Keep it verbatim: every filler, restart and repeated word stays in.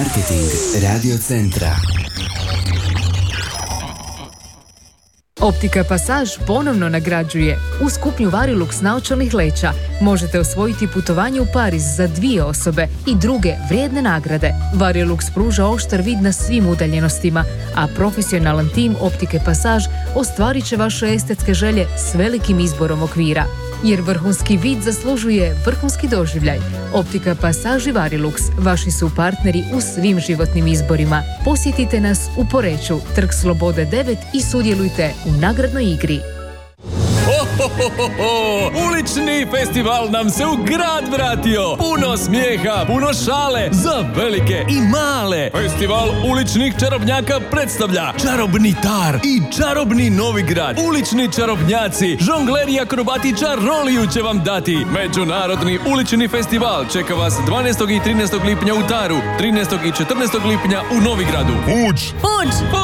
Marketing Radio Centra. Optika Pasaž ponovno nagrađuje. Uz kupnju Varilux naočalnih leća možete osvojiti putovanje u Pariz za dvije osobe i druge vrijedne nagrade. Varilux pruža oštar vid na svim udaljenostima, a profesionalan tim Optike Pasaž ostvarit će vaše estetske želje s velikim izborom okvira. Jer vrhunski vid zaslužuje vrhunski doživljaj. Optika Pasaž i Varilux vaši su partneri u svim životnim izborima. Posjetite nas u Poreču, Trg Slobode devet i sudjelujte u nagradnoj igri. Ohohoho, ulični festival nam se u grad vratio. Puno smijeha, puno šale za velike i male. Festival uličnih čarobnjaka predstavlja Čarobni Tar i Čarobni Novigrad. Ulični čarobnjaci, žongleri i akrobati čaroliju će vam dati. Međunarodni ulični festival čeka vas dvanaestog i trinaestog lipnja u Taru, trinaestog i četrnaestog lipnja u Novigradu. Uđ! Uđ!